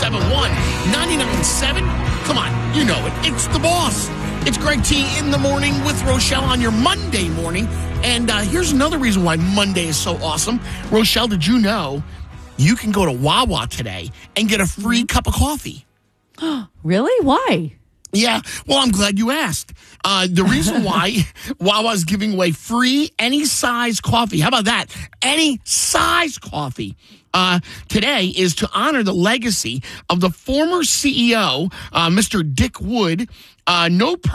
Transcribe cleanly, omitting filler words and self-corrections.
971-99.7. Come on, you know it. It's the boss. It's Greg T in the morning with Rochelle on your Monday morning. And here's another reason why Monday is so awesome. Rochelle, did you know you can go to Wawa today and get a free cup of coffee? Really? Why? Yeah, well, I'm glad you asked. The reason why Wawa's giving away free any size coffee. How about that? Any size coffee. Today is to honor the legacy of the former CEO, Mr. Dick Wood. No